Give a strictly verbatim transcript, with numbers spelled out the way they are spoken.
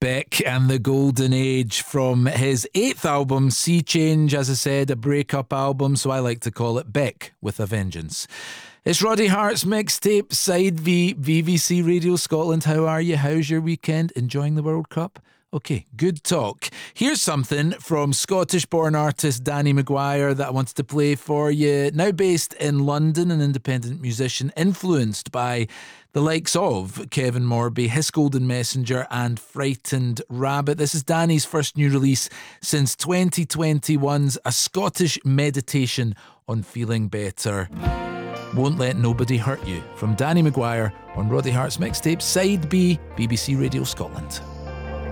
Beck and the Golden Age from his eighth album, Sea Change. As I said, a breakup album, so I like to call it Beck with a Vengeance. It's Roddy Hart's mixtape, Side V, B B C Radio Scotland. How are you? How's your weekend? Enjoying the World Cup? Okay, good talk. Here's something from Scottish-born artist Danny Maguire that I wanted to play for you. Now based in London, an independent musician influenced by the likes of Kevin Morby, His Golden Messenger and Frightened Rabbit. This is Danny's first new release since twenty twenty-one's A Scottish Meditation on Feeling Better. Won't Let Nobody Hurt You from Danny Maguire on Roddy Hart's mixtape, Side B, B B C Radio Scotland.